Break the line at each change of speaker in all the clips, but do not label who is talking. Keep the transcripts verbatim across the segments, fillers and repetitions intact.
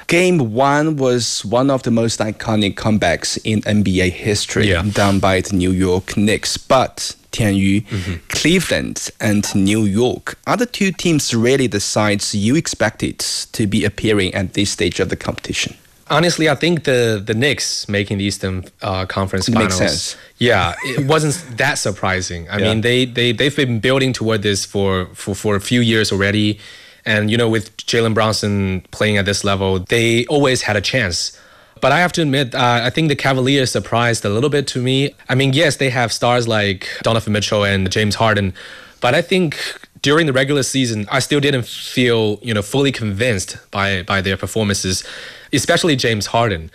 Game one was one of the most iconic comebacks in N B A history,
Yeah.
done by the New York Knicks. But Tianyu,
Mm-hmm.
Cleveland and New York, are the two teams really the sides you expected to be appearing at this stage of the competition?
Honestly, I think the the Knicks making the Eastern uh, Conference
It makes
Finals.
sense.
Yeah, it wasn't that surprising. I
Yeah.
mean, they they they've been building toward this for, for for a few years already, and you know, with Jalen Brunson playing at this level, they always had a chance. But I have to admit, uh, I think the Cavaliers surprised a little bit to me. I mean, yes, they have stars like Donovan Mitchell and James Harden, but I think during the regular season, I still didn't feel, you know, fully convinced by by their performances, especially James Harden.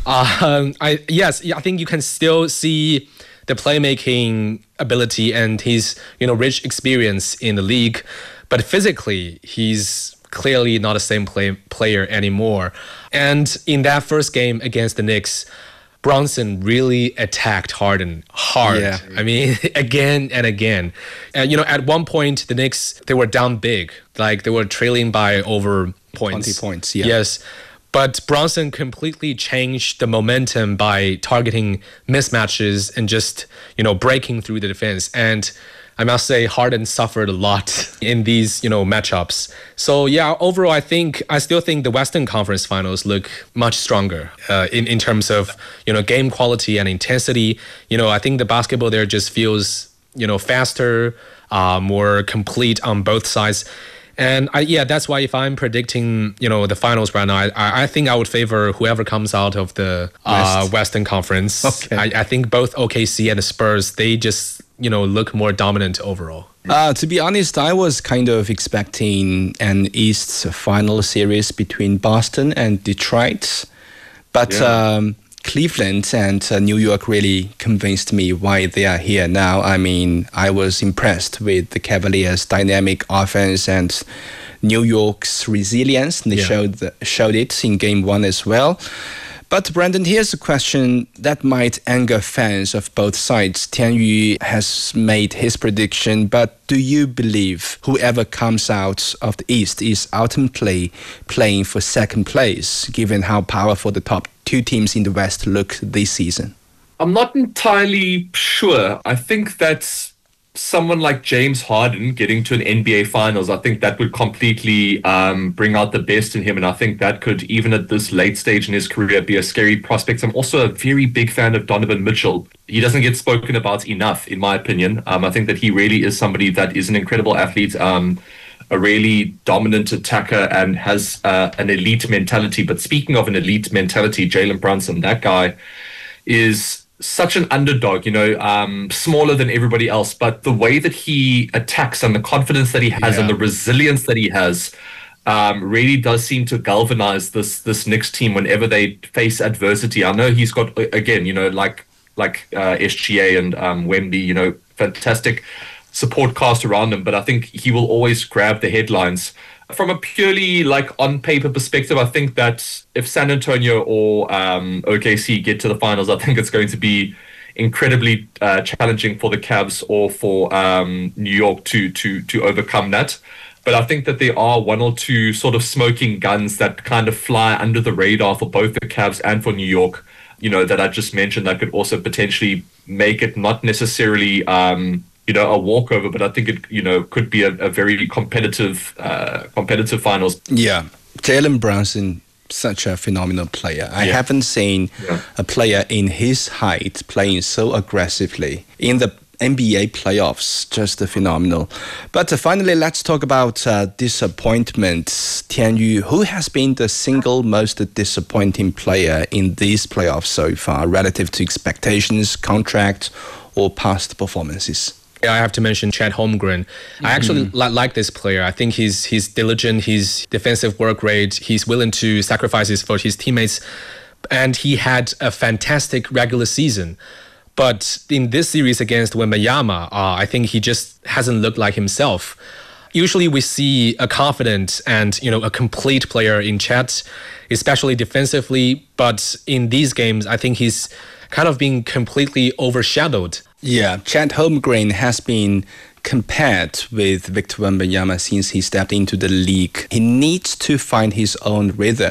Um, I yes, I think you can still see the playmaking ability and his, you know, rich experience in the league, but physically, he's clearly not the same play, player anymore. And in that first game against the Knicks, Brunson really attacked Harden hard.
Yeah.
I mean, again and again. And, you know, at one point, the Knicks, they were down big. Like, they were trailing by over points.
twenty points, yeah.
Yes. But Brunson completely changed the momentum by targeting mismatches and just, you know, breaking through the defense. And I must say, Harden suffered a lot in these, you know, matchups. So yeah, overall, I think I still think the Western Conference Finals look much stronger uh, in in terms of, you know, game quality and intensity. You know, I think the basketball there just feels, you know, faster, uh, more complete on both sides. And I, yeah, that's why if I'm predicting, you know, the finals right now, I, I think I would favor whoever comes out of the uh,
West.
Western Conference.
Okay.
I, I think both O K C and the Spurs, they just, you know, look more dominant overall.
Uh, to be honest, I was kind of expecting an East final series between Boston and Detroit. But
Yeah.
um, Cleveland and uh, New York really convinced me why they are here now. I mean, I was impressed with the Cavaliers' dynamic offense and New York's resilience. They
Yeah.
showed the, showed it in game one as well. But Brandon, here's a question that might anger fans of both sides. Tianyu has made his prediction, but do you believe whoever comes out of the East is ultimately playing for second place, given how powerful the top two teams in the West look this season?
I'm not entirely sure. I think that someone like James Harden getting to an N B A Finals, I think that would completely um, bring out the best in him. And I think that could, even at this late stage in his career, be a scary prospect. I'm also a very big fan of Donovan Mitchell. He doesn't get spoken about enough, in my opinion. Um, I think that he really is somebody that is an incredible athlete, um, a really dominant attacker, and has uh, an elite mentality. But speaking of an elite mentality, Jalen Brunson, that guy is such an underdog, you know, um, smaller than everybody else, but the way that he attacks and the confidence that he has
Yeah.
and the resilience that he has um, really does seem to galvanize this this Knicks team whenever they face adversity. I know he's got, again, you know, like like uh, S G A and um, Wemby, you know, fantastic support cast around him, but I think he will always grab the headlines. From a purely like on paper perspective, I think that if San Antonio or um, O K C get to the finals, I think it's going to be incredibly uh, challenging for the Cavs or for um, New York to to to overcome that. But I think that there are one or two sort of smoking guns that kind of fly under the radar for both the Cavs and for New York, you know, that I just mentioned that could also potentially make it not necessarily um, you know, a walkover, but I think it, you know, could be a, a very competitive, uh, competitive finals.
Yeah, Jalen Brunson, such a phenomenal player. I
Yeah.
haven't seen
Yeah.
a player in his height playing so aggressively in the N B A playoffs. Just phenomenal. But uh, finally, let's talk about uh, disappointment. Tianyu, who has been the single most disappointing player in these playoffs so far, relative to expectations, contract, or past performances?
I have to mention Chet Holmgren. I actually li- like this player. I think he's he's diligent, his defensive work rate, he's willing to sacrifices for his teammates, and he had a fantastic regular season. But in this series against Wembanyama, uh, I think he just hasn't looked like himself. Usually we see a confident and, you know, a complete player in Chet, especially defensively. But in these games, I think he's kind of being completely overshadowed.
Yeah, Chet Holmgren has been compared with Victor Wembanyama since he stepped into the league. He needs to find his own rhythm